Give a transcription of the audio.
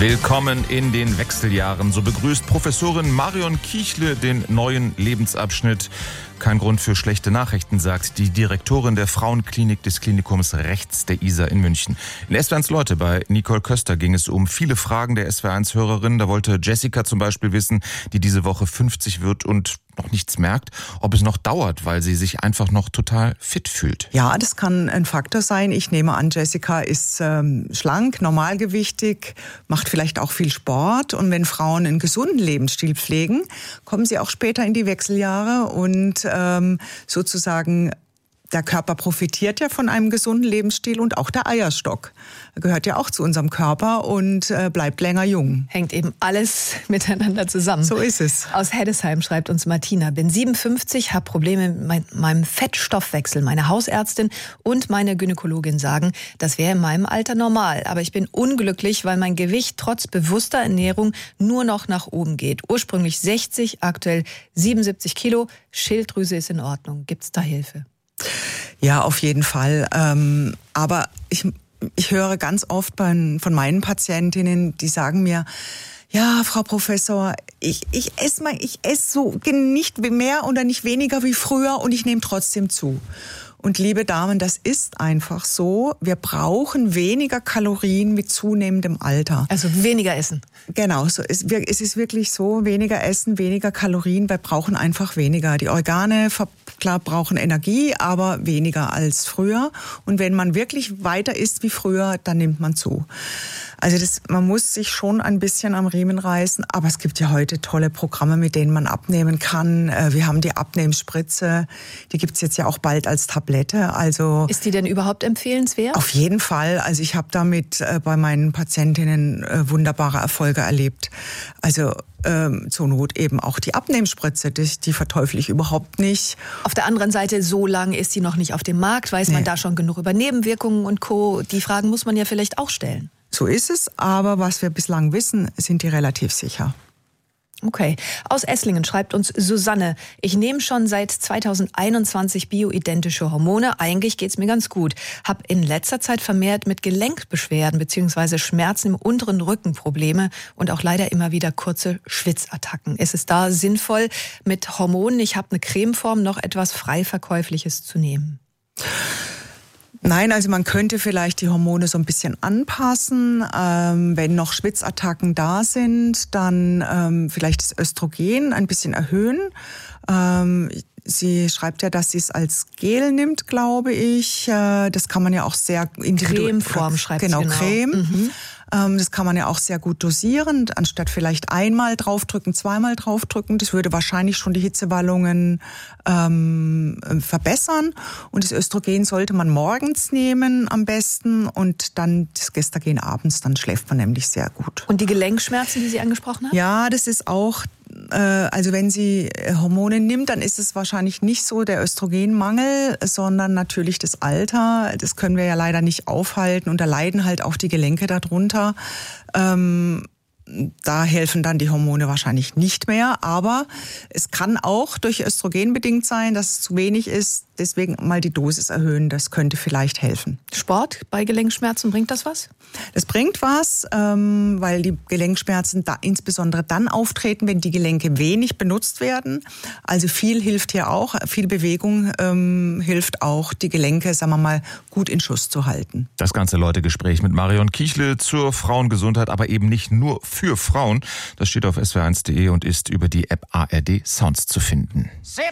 Willkommen in den Wechseljahren. So begrüßt Professorin Marion Kiechle den neuen Lebensabschnitt. Kein Grund für schlechte Nachrichten, sagt die Direktorin der Frauenklinik des Klinikums rechts der Isar in München. In SWR1 Leute bei Nicole Köster ging es um viele Fragen der SWR1-Hörerin. Da wollte Jessica zum Beispiel wissen, die diese Woche 50 wird und noch nichts merkt, ob es noch dauert, weil sie sich einfach noch total fit fühlt. Ja, das kann ein Faktor sein. Ich nehme an, Jessica ist schlank, normalgewichtig, macht vielleicht auch viel Sport. Und wenn Frauen einen gesunden Lebensstil pflegen, kommen sie auch später in die Wechseljahre und sozusagen der Körper profitiert ja von einem gesunden Lebensstil und auch der Eierstock gehört ja auch zu unserem Körper und bleibt länger jung. Hängt eben alles miteinander zusammen. So ist es. Aus Heddesheim schreibt uns Martina: Bin 57, habe Probleme mit meinem Fettstoffwechsel. Meine Hausärztin und meine Gynäkologin sagen, das wäre in meinem Alter normal. Aber ich bin unglücklich, weil mein Gewicht trotz bewusster Ernährung nur noch nach oben geht. Ursprünglich 60, aktuell 77 Kilo. Schilddrüse ist in Ordnung. Gibt's da Hilfe? Ja, auf jeden Fall. Aber ich höre ganz oft von meinen Patientinnen, die sagen mir: Ja, Frau Professor, ich esse so nicht mehr oder nicht weniger wie früher und ich nehme trotzdem zu. Und liebe Damen, das ist einfach so. Wir brauchen weniger Kalorien mit zunehmendem Alter. Also weniger essen. Genau, so es ist wirklich so, weniger essen, weniger Kalorien, wir brauchen einfach weniger. Die Organe, klar, brauchen Energie, aber weniger als früher. Und wenn man wirklich weiter isst wie früher, dann nimmt man zu. Also man muss sich schon ein bisschen am Riemen reißen, aber es gibt ja heute tolle Programme, mit denen man abnehmen kann. Wir haben die Abnehmspritze, die gibt's jetzt ja auch bald als Tablette. Also ist die denn überhaupt empfehlenswert? Auf jeden Fall. Also ich habe damit bei meinen Patientinnen wunderbare Erfolge erlebt. Also zur Not eben auch die Abnehmspritze, die verteufel ich überhaupt nicht. Auf der anderen Seite, so lange ist sie noch nicht auf dem Markt. Weiß man da schon genug über Nebenwirkungen und Co.? Die Fragen muss man ja vielleicht auch stellen. So ist es, aber was wir bislang wissen, sind die relativ sicher. Okay. Aus Esslingen schreibt uns Susanne: Ich nehme schon seit 2021 bioidentische Hormone. Eigentlich geht's mir ganz gut. Hab in letzter Zeit vermehrt mit Gelenkbeschwerden bzw. Schmerzen im unteren Rücken Probleme und auch leider immer wieder kurze Schwitzattacken. Ist es da sinnvoll, mit Hormonen, ich habe eine Cremeform, noch etwas Freiverkäufliches zu nehmen? Nein, also man könnte vielleicht die Hormone so ein bisschen anpassen. Wenn noch Schwitzattacken da sind, dann vielleicht das Östrogen ein bisschen erhöhen. Sie schreibt ja, dass sie es als Gel nimmt, glaube ich. Das kann man ja auch sehr individuell. Cremeform schreibt sie. Genau, Creme. Das kann man ja auch sehr gut dosieren, anstatt vielleicht einmal draufdrücken, zweimal draufdrücken. Das würde wahrscheinlich schon die Hitzewallungen verbessern. Und das Östrogen sollte man morgens nehmen am besten und dann das Gestagen abends, dann schläft man nämlich sehr gut. Und die Gelenkschmerzen, die Sie angesprochen haben? Ja, das ist auch, also wenn sie Hormone nimmt, dann ist es wahrscheinlich nicht so der Östrogenmangel, sondern natürlich das Alter. Das können wir ja leider nicht aufhalten und da leiden halt auch die Gelenke darunter. Da helfen dann die Hormone wahrscheinlich nicht mehr, aber es kann auch durch Östrogen bedingt sein, dass es zu wenig ist. Deswegen mal die Dosis erhöhen, das könnte vielleicht helfen. Sport bei Gelenkschmerzen, bringt das was? Das bringt was, weil die Gelenkschmerzen insbesondere dann auftreten, wenn die Gelenke wenig benutzt werden. Also viel hilft hier auch, viel Bewegung hilft auch, die Gelenke, sagen wir mal, gut in Schuss zu halten. Das ganze Leute-Gespräch mit Marion Kiechle zur Frauengesundheit, aber eben nicht nur für Frauen. Das steht auf swr1.de und ist über die App ARD Sounds zu finden.